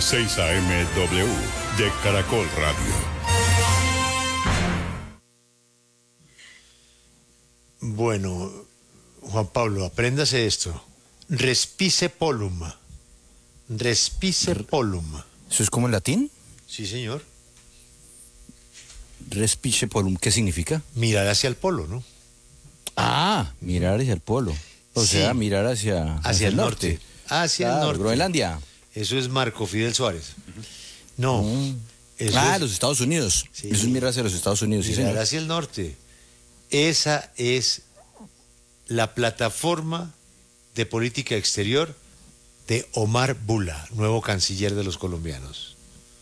6 AM W de Caracol Radio. Bueno, Juan Pablo, apréndase esto. Respice polum. Respice polum. ¿Eso es como en latín? Sí, señor. Respice polum, ¿qué significa? Mirar hacia el polo, ¿no? Ah, mirar hacia el polo. O Sí. sea, mirar hacia el norte. Hacia el Claro, norte. Groenlandia. Eso es Marco Fidel Suárez. No. Eso es Los Estados Unidos. Sí. Eso es mirar hacia los Estados Unidos, sí, mirar señor. hacia el norte. Esa es la plataforma de política exterior de Omar Bula, nuevo canciller de los colombianos.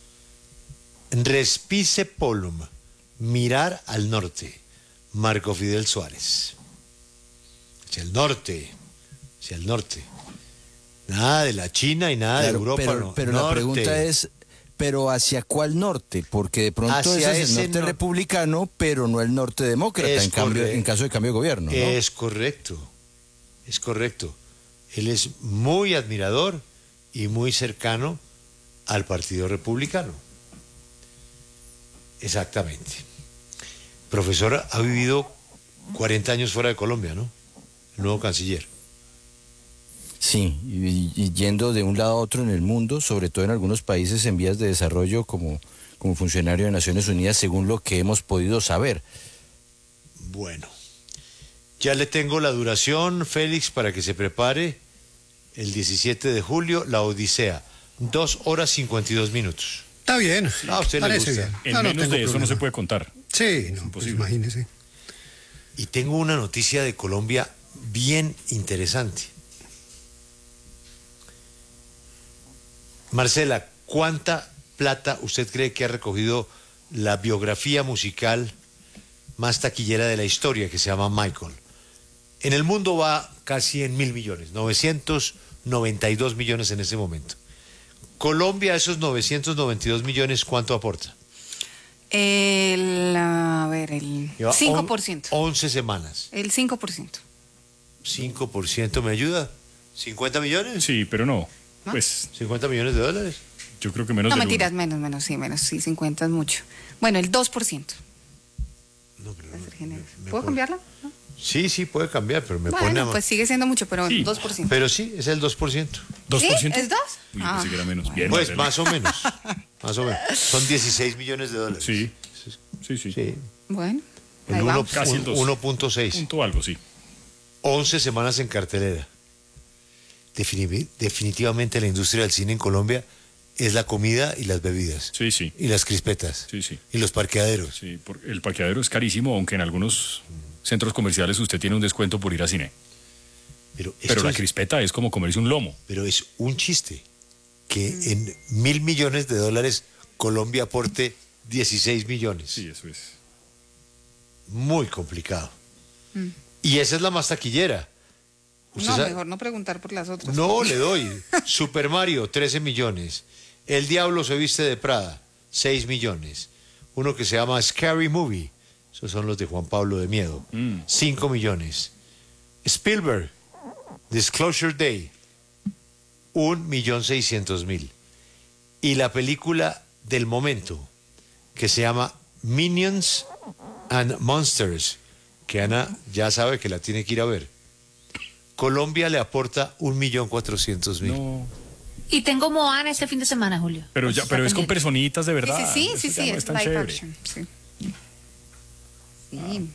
Respice polum, mirar al norte. Marco Fidel Suárez. Hacia el norte, hacia el norte. Nada de la China y nada de Europa. Pero la pregunta es, ¿pero hacia cuál norte? Porque de pronto Hacia ese es el ese norte republicano, pero no el norte demócrata, Es en cambio, correcto. en caso de cambio de gobierno, ¿no? Es correcto, es correcto. Él es muy admirador y muy cercano al Partido Republicano. Exactamente. Profesor, ha vivido 40 años fuera de Colombia, ¿no? El nuevo canciller. Sí, y yendo de un lado a otro en el mundo, sobre todo en algunos países en vías de desarrollo como funcionario de Naciones Unidas, según lo que hemos podido saber. Bueno, ya le tengo la duración, Félix, para que se prepare. El 17 de julio, la Odisea. 2 horas 52 minutos. Está bien. A usted le parece gusta. bien. En No menos tengo de eso no problema. se puede contar. Sí, no, pues imposible. imagínese. Y tengo una noticia de Colombia bien interesante. Marcela, ¿cuánta plata usted cree que ha recogido la biografía musical más taquillera de la historia, que se llama Michael? En el mundo va casi en 1.000 millones, 992 millones en ese momento. Colombia, esos 992 millones, ¿cuánto aporta? El Lleva 5%. 11 semanas. El 5%. 5%, ¿me ayuda? ¿50 millones? Sí, pero no. ¿No? Pues ¿50 millones de dólares? yo creo que menos No, del mentiras, uno. menos, sí, 50 es mucho. Bueno, el 2%. No, pero Para ser generoso. me ¿Puedo pone- cambiarlo? ¿No? Sí, puede cambiar, pero me pone a... Bueno, pues sigue siendo mucho, pero Sí. 2%. Pero sí, es el 2%. ¿2%? ¿Sí? ¿Es 2? Uy, pensé que era menos. Bien, Pues Marcela. más o menos. Más o menos. Son 16 millones de dólares. Sí, sí. Sí. Bueno, El ahí vamos. Casi el 2. 1.6. Punto algo, sí. 11 semanas en cartelera. Definitivamente la industria del cine en Colombia es la comida y las bebidas. Sí, sí. Y las crispetas. Sí, sí. Y los parqueaderos. Sí, el parqueadero es carísimo, aunque en algunos centros comerciales usted tiene un descuento por ir a cine. Pero, Pero esto la es- crispeta es como comerse un lomo. pero es un chiste que en 1.000 millones de dólares Colombia aporte 16 millones. Sí, eso es. Muy complicado. Y esa es la más taquillera. ¿Usted No, sabe? mejor no preguntar por las otras. No, le doy. Super Mario, 13 millones. El Diablo se viste de Prada, 6 millones. Uno que se llama Scary Movie, esos son los de Juan Pablo de Miedo, 5 millones. Spielberg, Disclosure Day, 1.600.000. Y la película del momento, que se llama Minions and Monsters, que Ana ya sabe que la tiene que ir a ver. Colombia le aporta 1.400.000. No. Y tengo Moana este fin de semana, Julio. Pero ya, Está pero es con pendiente. personitas de verdad. Sí, Eso ya no es tan live chévere. action. Sí. Sí.